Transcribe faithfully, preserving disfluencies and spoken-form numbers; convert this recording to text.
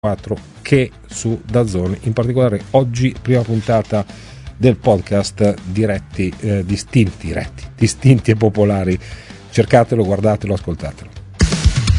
quattro che su DAZN, in particolare oggi prima puntata del podcast diretti, eh, distinti, diretti, distinti e popolari. Cercatelo, guardatelo, ascoltatelo.